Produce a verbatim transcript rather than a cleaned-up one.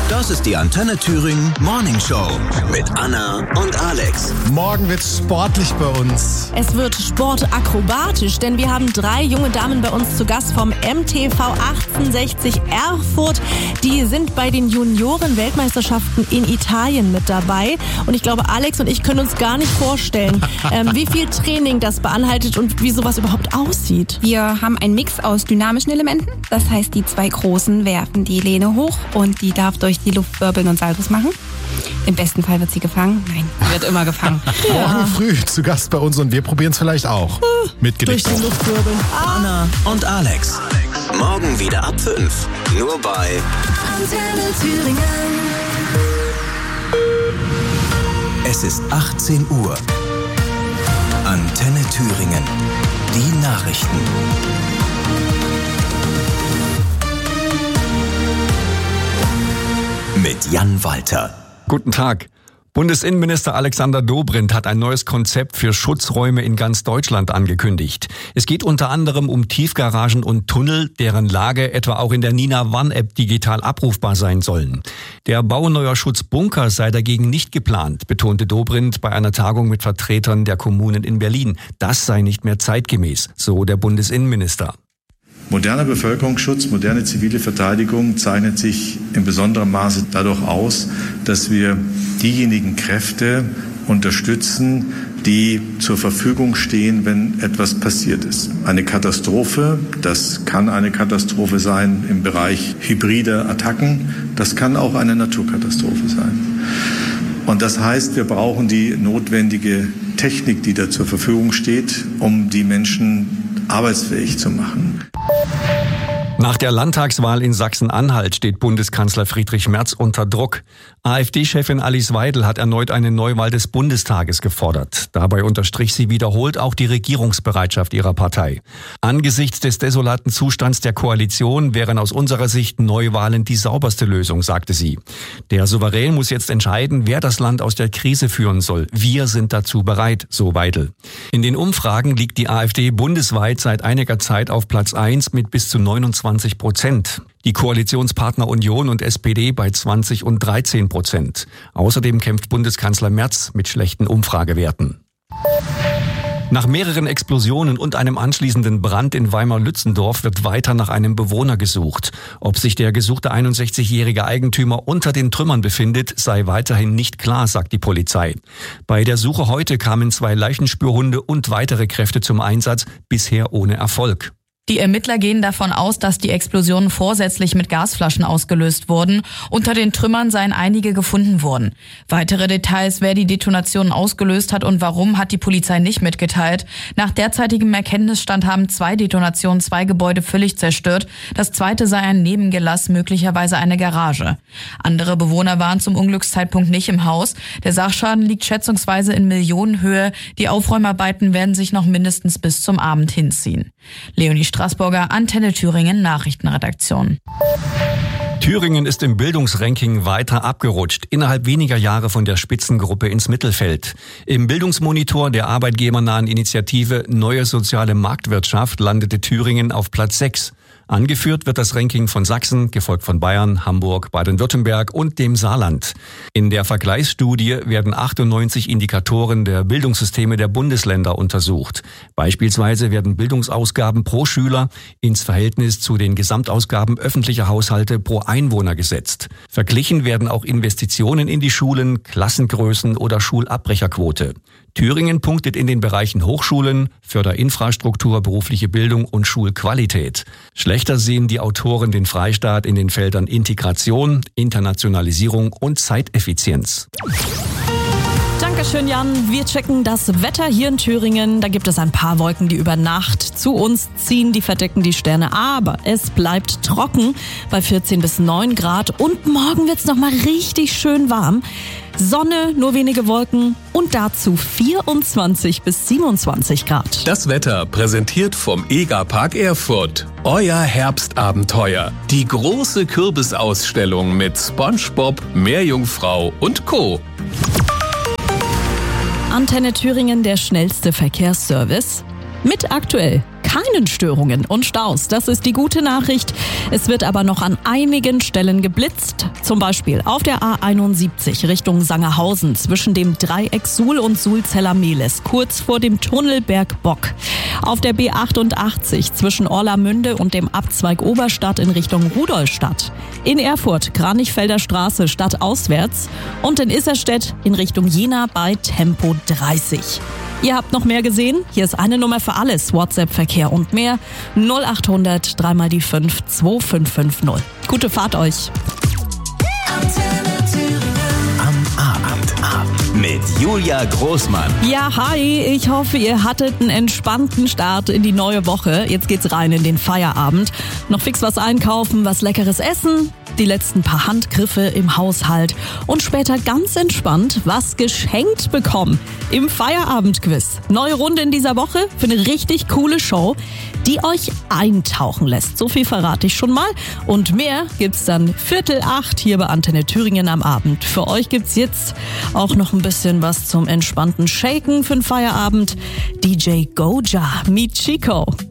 Das ist die Antenne Thüringen Morning Show mit Anna und Alex. Morgen wird's sportlich bei uns. Es wird sportakrobatisch, denn wir haben drei junge Damen bei uns zu Gast vom M T V achtzehnhundertsechzig Erfurt. Die sind bei den Junioren-Weltmeisterschaften in Italien mit dabei. Und ich glaube, Alex und ich können uns gar nicht vorstellen, ähm, wie viel Training das beinhaltet und wie sowas überhaupt aussieht. Wir haben einen Mix aus dynamischen Elementen. Das heißt, die zwei Großen werfen die Lehne hoch und die darf durch die Luft wirbeln und Saltos machen. Im besten Fall wird sie gefangen. Nein, sie wird immer gefangen. Ja. Morgen früh zu Gast bei uns und wir probieren es vielleicht auch. Mit Gedicht. Durch die Luft wirbeln. Anna und Alex. Morgen wieder ab fünf. Nur bei Antenne Thüringen. Es ist achtzehn Uhr. Antenne Thüringen. Die Nachrichten. Mit Jan Walter. Guten Tag. Bundesinnenminister Alexander Dobrindt hat ein neues Konzept für Schutzräume in ganz Deutschland angekündigt. Es geht unter anderem um Tiefgaragen und Tunnel, deren Lage etwa auch in der Nina One-App digital abrufbar sein sollen. Der Bau neuer Schutzbunker sei dagegen nicht geplant, betonte Dobrindt bei einer Tagung mit Vertretern der Kommunen in Berlin. Das sei nicht mehr zeitgemäß, so der Bundesinnenminister. Moderner Bevölkerungsschutz, moderne zivile Verteidigung zeichnet sich in besonderem Maße dadurch aus, dass wir diejenigen Kräfte unterstützen, die zur Verfügung stehen, wenn etwas passiert ist. Eine Katastrophe, das kann eine Katastrophe sein im Bereich hybrider Attacken, das kann auch eine Naturkatastrophe sein. Und das heißt, wir brauchen die notwendige Technik, die da zur Verfügung steht, um die Menschen arbeitsfähig zu machen. Nach der Landtagswahl in Sachsen-Anhalt steht Bundeskanzler Friedrich Merz unter Druck. AfD-Chefin Alice Weidel hat erneut eine Neuwahl des Bundestages gefordert. Dabei unterstrich sie wiederholt auch die Regierungsbereitschaft ihrer Partei. Angesichts des desolaten Zustands der Koalition wären aus unserer Sicht Neuwahlen die sauberste Lösung, sagte sie. Der Souverän muss jetzt entscheiden, wer das Land aus der Krise führen soll. Wir sind dazu bereit, so Weidel. In den Umfragen liegt die AfD bundesweit seit einiger Zeit auf Platz eins mit bis zu neunundzwanzig Prozent. Die Koalitionspartner Union und S P D bei zwanzig und dreizehn Prozent. Außerdem kämpft Bundeskanzler Merz mit schlechten Umfragewerten. Nach mehreren Explosionen und einem anschließenden Brand in Weimar-Lützendorf wird weiter nach einem Bewohner gesucht. Ob sich der gesuchte einundsechzigjährige Eigentümer unter den Trümmern befindet, sei weiterhin nicht klar, sagt die Polizei. Bei der Suche heute kamen zwei Leichenspürhunde und weitere Kräfte zum Einsatz, bisher ohne Erfolg. Die Ermittler gehen davon aus, dass die Explosionen vorsätzlich mit Gasflaschen ausgelöst wurden. Unter den Trümmern seien einige gefunden worden. Weitere Details, wer die Detonationen ausgelöst hat und warum, hat die Polizei nicht mitgeteilt. Nach derzeitigem Erkenntnisstand haben zwei Detonationen zwei Gebäude völlig zerstört. Das zweite sei ein Nebengelass, möglicherweise eine Garage. Andere Bewohner waren zum Unglückszeitpunkt nicht im Haus. Der Sachschaden liegt schätzungsweise in Millionenhöhe. Die Aufräumarbeiten werden sich noch mindestens bis zum Abend hinziehen. Leonie Straßburger, Antenne Thüringen, Nachrichtenredaktion. Thüringen ist im Bildungsranking weiter abgerutscht, innerhalb weniger Jahre von der Spitzengruppe ins Mittelfeld. Im Bildungsmonitor der arbeitgebernahen Initiative Neue Soziale Marktwirtschaft landete Thüringen auf Platz sechs. Angeführt wird das Ranking von Sachsen, gefolgt von Bayern, Hamburg, Baden-Württemberg und dem Saarland. In der Vergleichsstudie werden achtundneunzig Indikatoren der Bildungssysteme der Bundesländer untersucht. Beispielsweise werden Bildungsausgaben pro Schüler ins Verhältnis zu den Gesamtausgaben öffentlicher Haushalte pro Einwohner gesetzt. Verglichen werden auch Investitionen in die Schulen, Klassengrößen oder Schulabbrecherquote. Thüringen punktet in den Bereichen Hochschulen, Förderinfrastruktur, berufliche Bildung und Schulqualität. Schlechter sehen die Autoren den Freistaat in den Feldern Integration, Internationalisierung und Zeiteffizienz. Dankeschön, Jan. Wir checken das Wetter hier in Thüringen. Da gibt es ein paar Wolken, die über Nacht zu uns ziehen. Die verdecken die Sterne, aber es bleibt trocken bei vierzehn bis neun Grad. Und morgen wird's noch mal richtig schön warm. Sonne, nur wenige Wolken und dazu vierundzwanzig bis siebenundzwanzig Grad. Das Wetter präsentiert vom Egerpark Erfurt. Euer Herbstabenteuer. Die große Kürbisausstellung mit SpongeBob, Meerjungfrau und Co. Antenne Thüringen, der schnellste Verkehrsservice. Mit aktuell keinen Störungen und Staus. Das ist die gute Nachricht. Es wird aber noch an einigen Stellen geblitzt. Zum Beispiel auf der A einundsiebzig Richtung Sangerhausen zwischen dem Dreieck Suhl und Sulzeller-Mehlis, kurz vor dem Tunnel Bergbock. Auf der B achtundachtzig zwischen Orlamünde und dem Abzweig Oberstadt in Richtung Rudolstadt. In Erfurt Kranichfelder Straße stadtauswärts und in Isserstedt in Richtung Jena bei Tempo dreißig. Ihr habt noch mehr gesehen? Hier ist eine Nummer für alles. WhatsApp-Verkehr und mehr. null achthundert drei mal die fünf zwei fünf fünf null. Gute Fahrt euch. Am Abend mit Julia Großmann. Ja, hi. Ich hoffe, ihr hattet einen entspannten Start in die neue Woche. Jetzt geht's rein in den Feierabend. Noch fix was einkaufen, was Leckeres essen. Die letzten paar Handgriffe im Haushalt und später ganz entspannt was geschenkt bekommen im Feierabendquiz. Neue Runde in dieser Woche für eine richtig coole Show, die euch eintauchen lässt. So viel verrate ich schon mal und mehr gibt's dann Viertel acht hier bei Antenne Thüringen am Abend. Für euch gibt's jetzt auch noch ein bisschen was zum entspannten Shaken für den Feierabend. D J Goja, Meet Chico.